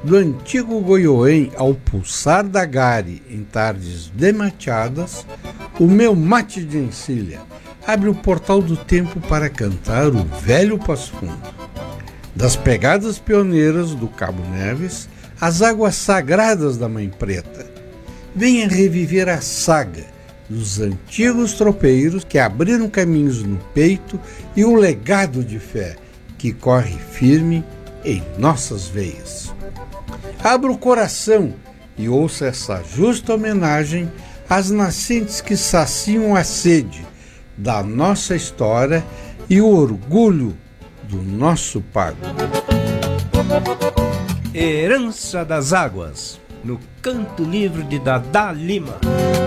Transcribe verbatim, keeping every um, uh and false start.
do antigo Goiôém ao pulsar da Gare em tardes demateadas, o meu mate de encilha abre o portal do tempo para cantar o velho Passo Fundo. Das pegadas pioneiras do Cabo Neves às águas sagradas da Mãe Preta, venha reviver a saga dos antigos tropeiros que abriram caminhos no peito e o legado de fé que corre firme em nossas veias. Abra o coração e ouça essa justa homenagem às nascentes que saciam a sede da nossa história e o orgulho do nosso pago. Herança das Águas, no Canto Livre de Dadá Lima.